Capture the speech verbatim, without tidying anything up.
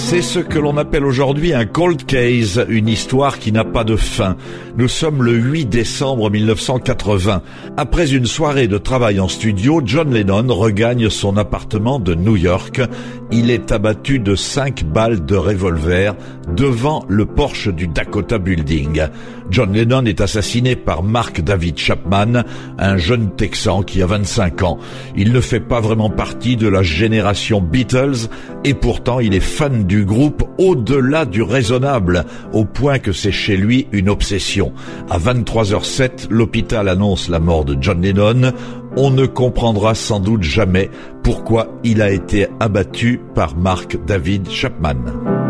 C'est ce que l'on appelle aujourd'hui un cold case, une histoire qui n'a pas de fin. Nous sommes le huit décembre mille neuf cent quatre-vingts. Après une soirée de travail en studio, John Lennon regagne son appartement de New York. Il est abattu de cinq balles de revolver devant le porche du Dakota Building. John Lennon est assassiné par Mark David Chapman, un jeune Texan qui a vingt-cinq ans. Il ne fait pas vraiment partie de la génération Beatles et pourtant il est fan du groupe au-delà du raisonnable, au point que c'est chez lui une obsession. À vingt-trois heures zéro sept, l'hôpital annonce la mort de John Lennon. On ne comprendra sans doute jamais pourquoi il a été abattu par Mark David Chapman.